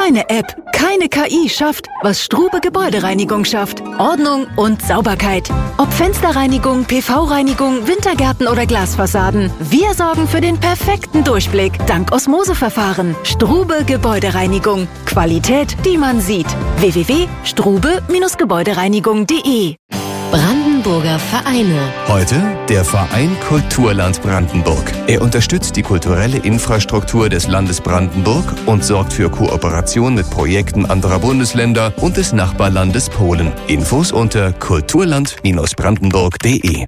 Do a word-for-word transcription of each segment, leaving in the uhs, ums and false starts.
Keine App, keine K I schafft, was Strube Gebäudereinigung schafft. Ordnung und Sauberkeit. Ob Fensterreinigung, P V-Reinigung, Wintergärten oder Glasfassaden. Wir sorgen für den perfekten Durchblick. Dank Osmoseverfahren. Strube Gebäudereinigung. Qualität, die man sieht. w w w punkt strube Gebäudereinigung punkt de Brandenburger Vereine. Heute der Verein Kulturland Brandenburg. Er unterstützt die kulturelle Infrastruktur des Landes Brandenburg und sorgt für Kooperation mit Projekten anderer Bundesländer und des Nachbarlandes Polen. Infos unter kulturland Bindestrich brandenburg punkt de.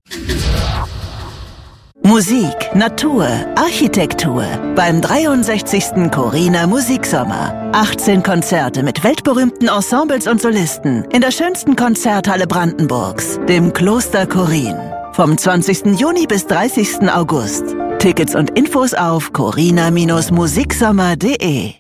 Musik, Natur, Architektur beim dreiundsechzigsten Corina Musiksommer. achtzehn Konzerte mit weltberühmten Ensembles und Solisten in der schönsten Konzerthalle Brandenburgs, dem Kloster Chorin. Vom zwanzigsten Juni bis dreißigsten August. Tickets und Infos auf corina musiksommer punkt de.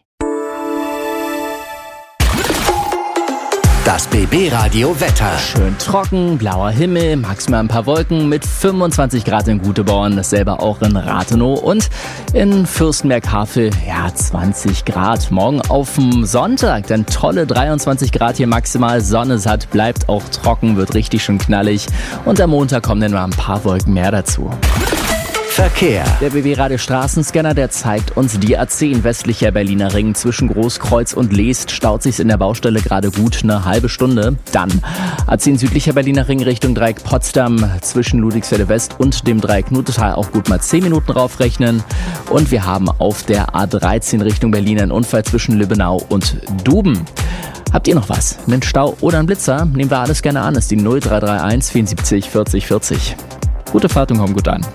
Das B B-Radio Wetter. Schön trocken, blauer Himmel, maximal ein paar Wolken mit fünfundzwanzig Grad in Guteborn, dasselbe auch in Rathenow und in Fürstenberg-Havel, ja, zwanzig Grad. Morgen auf dem Sonntag, dann tolle dreiundzwanzig Grad hier maximal, Sonne satt, bleibt auch trocken, wird richtig schön knallig und am Montag kommen dann noch ein paar Wolken mehr dazu. Verkehr. Der B B-Radio Straßenscanner, der zeigt uns die A zehn westlicher Berliner Ring zwischen Großkreuz und Leest. Staut sich's in der Baustelle gerade gut eine halbe Stunde. Dann A zehn südlicher Berliner Ring Richtung Dreieck Potsdam zwischen Ludwigsfelde West und dem Dreieck Nutetal auch gut mal zehn Minuten raufrechnen. Und wir haben auf der A dreizehn Richtung Berlin einen Unfall zwischen Lübbenau und Duben. Habt ihr noch was? Einen Stau oder einen Blitzer? Nehmen wir alles gerne an. Das ist die null drei drei eins vierundsiebzig vierzig vierzig. Gute Fahrt und kommt gut an.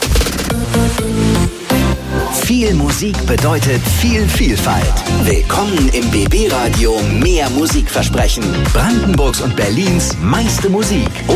Viel Musik bedeutet viel Vielfalt. Willkommen im B B-Radio Mehr Musikversprechen. Brandenburgs und Berlins meiste Musik.